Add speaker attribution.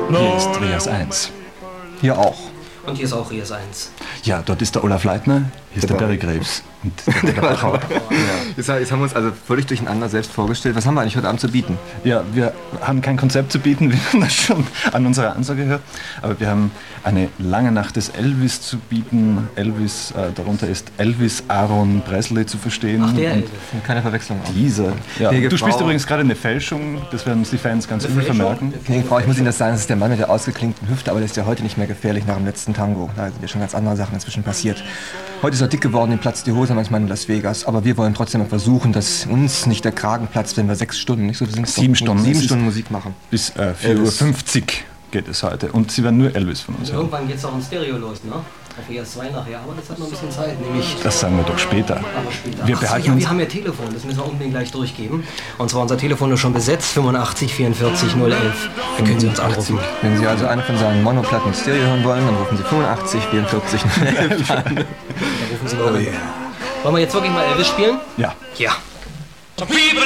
Speaker 1: Hier ist Rias 1.
Speaker 2: Hier auch.
Speaker 3: Und hier ist auch Rias 1.
Speaker 1: Ja, dort ist der Olaf Leitner, hier ist der Barry Graves. Und der Bachauer.
Speaker 2: Jetzt haben wir uns also völlig durcheinander selbst vorgestellt. Was haben wir eigentlich heute Abend zu bieten?
Speaker 1: Ja, wir haben kein Konzept zu bieten, wir haben das schon an unserer Ansage gehört. Aber wir haben eine lange Nacht des Elvis zu bieten. Elvis, darunter ist Elvis Aaron Presley zu verstehen.
Speaker 3: Ach, der Elvis.
Speaker 2: Keine Verwechslung.
Speaker 1: Dieser. Ja.
Speaker 2: Gnädige
Speaker 1: Du spielst
Speaker 2: Frau.
Speaker 1: übrigens gerade eine Fälschung, das werden uns die Fans ganz übel vermerken.
Speaker 2: Gnädige Frau, ich muss Ihnen das sagen, das ist der Mann mit der ausgeklinkten Hüfte, aber der ist ja heute nicht mehr gefährlich nach dem letzten Tango. Da sind ja schon ganz andere Sachen inzwischen passiert. Heute ist er dick geworden, ihm platzt die Hose manchmal in Las Vegas, aber wir wollen trotzdem mal versuchen, dass uns nicht der Kragen platzt, wenn wir 6 Stunden, nicht so, wir sind
Speaker 1: 7 Stunden.
Speaker 2: 7 Stunden Musik machen.
Speaker 1: Bis 4:50 Uhr geht es heute. Und Sie werden nur Elvis von uns hören.
Speaker 3: Irgendwann geht es auch in Stereo los, ne? Auf Rias 2 nachher, aber das hat noch ein bisschen Zeit, nämlich...
Speaker 1: Das sagen wir doch später.
Speaker 3: Aber später.
Speaker 1: Wir
Speaker 3: Ach so,
Speaker 1: behalten
Speaker 3: ja,
Speaker 1: uns.
Speaker 3: wir haben ja Telefon, das müssen wir unbedingt gleich durchgeben. Und zwar unser Telefon ist schon besetzt, 85 44 011. Da können Sie uns anrufen.
Speaker 2: Wenn Sie also eine von seinen Monoplatten Stereo hören wollen, dann rufen Sie 85 44 011 an.
Speaker 3: Da rufen Sie mal an. Wollen wir jetzt wirklich mal Elvis spielen?
Speaker 1: Ja.
Speaker 3: Ja.
Speaker 4: People